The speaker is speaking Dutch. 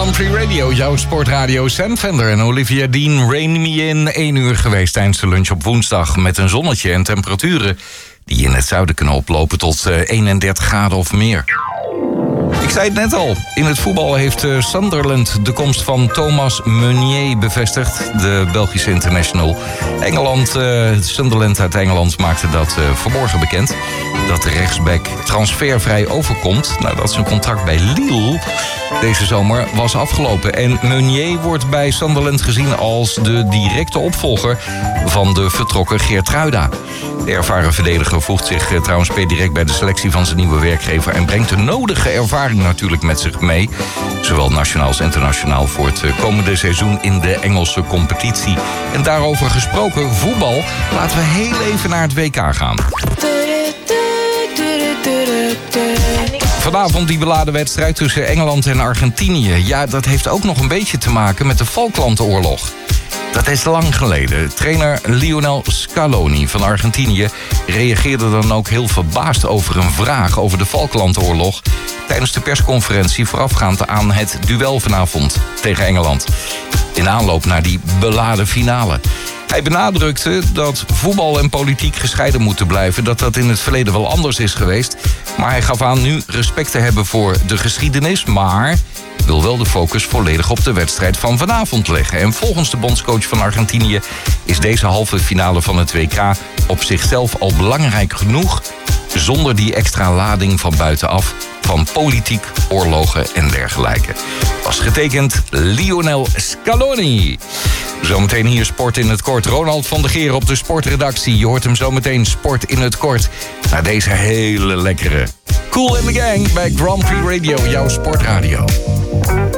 Grand Prix Radio, jouw sportradio. Sam Vender en Olivia Dean, Rain Me In. 1 uur geweest tijdens de lunch op woensdag met een zonnetje en temperaturen die in het zuiden kunnen oplopen tot 31 graden of meer. Ik zei het net al, in het voetbal heeft Sunderland de komst van Thomas Meunier bevestigd, de Belgische international. Sunderland uit Engeland maakte dat vanmorgen bekend, dat de rechtsback transfervrij overkomt nadat zijn contract bij Lille deze zomer was afgelopen. En Meunier wordt bij Sunderland gezien als de directe opvolger van de vertrokken Geertruida. De ervaren verdediger voegt zich trouwens per direct bij de selectie van zijn nieuwe werkgever en brengt de nodige ervaring natuurlijk met zich mee, zowel nationaal als internationaal, voor het komende seizoen in de Engelse competitie. En daarover gesproken, voetbal, laten we heel even naar het WK gaan. Vanavond die beladen wedstrijd tussen Engeland en Argentinië. Ja, dat heeft ook nog een beetje te maken met de Falklandoorlog. Dat is lang geleden. Trainer Lionel Scaloni van Argentinië reageerde dan ook heel verbaasd over een vraag over de Falklandoorlog tijdens de persconferentie voorafgaand aan het duel vanavond tegen Engeland. In aanloop naar die beladen finale. Hij benadrukte dat voetbal en politiek gescheiden moeten blijven, dat dat in het verleden wel anders is geweest. Maar hij gaf aan nu respect te hebben voor de geschiedenis, maar wil wel de focus volledig op de wedstrijd van vanavond leggen. En volgens de bondscoach van Argentinië is deze halve finale van het WK op zichzelf al belangrijk genoeg, zonder die extra lading van buitenaf, van politiek, oorlogen en dergelijke. Was getekend Lionel Scaloni. Zometeen hier Sport in het Kort. Ronald van der Geer op de sportredactie. Je hoort hem zometeen Sport in het Kort. Naar deze hele lekkere Kool and the Gang bij Grand Prix Radio, jouw sportradio.